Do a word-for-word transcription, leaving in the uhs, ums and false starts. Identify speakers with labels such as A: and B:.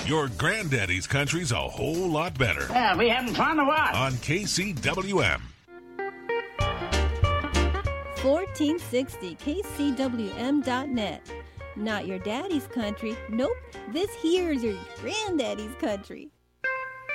A: Your granddaddy's country's a whole lot better.
B: Yeah, we having fun or what?
A: On K C W M.
C: fourteen sixty K C W M dot net. Not your daddy's country. Nope, this here's your granddaddy's country.